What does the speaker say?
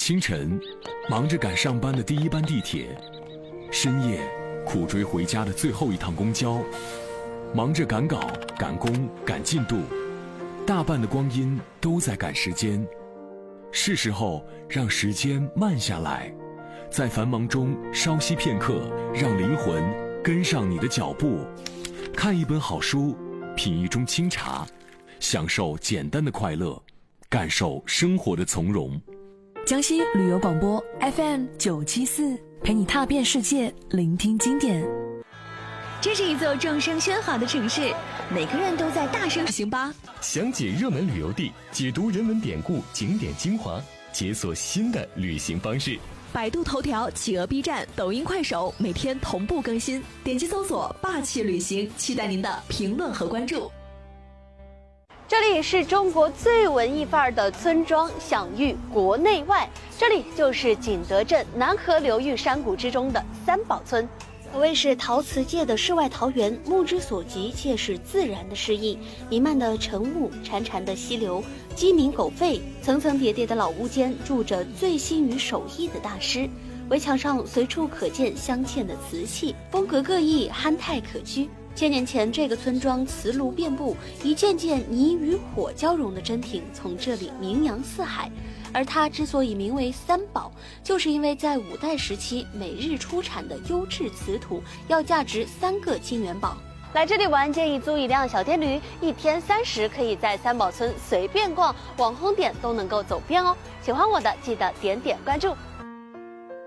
清晨，忙着赶上班的第一班地铁；深夜，苦追回家的最后一趟公交；忙着赶稿、赶工、赶进度，大半的光阴都在赶时间。是时候让时间慢下来，在繁忙中稍息片刻，让灵魂跟上你的脚步。看一本好书，品一盅清茶，享受简单的快乐，感受生活的从容。 江西旅游广播 FM974，陪你踏遍世界，聆听经典。 这是一座众声喧哗的城市，每个人都在大声行吧。 详解热门旅游地，解读人文典故、景点精华，解锁新的旅行方式。 百度头条、企鹅 B 站、抖音、快手每天同步更新，点击搜索霸气旅行，期待您的评论和关注。 这里是中国最文艺范儿的村庄，享誉国内外。这里就是景德镇南河流域山谷之中的三宝村，可谓是陶瓷界的世外桃源，目之所及皆是自然的诗意，弥漫的晨雾，潺潺的溪流，鸡鸣狗吠，层层叠叠的老屋间住着醉心于手艺的大师，围墙上随处可见镶嵌的瓷器，风格各异，憨态可掬。千年前，这个村庄瓷炉遍布，一件件泥与火交融的珍品从这里名扬四海。而它之所以名为三宝，就是因为在五代时期每日出产的优质瓷土要价值3个金元宝。来这里玩，建议租一辆小电驴，1天30，可以在三宝村随便逛，网红点都能够走遍哦。喜欢我的记得点点关注。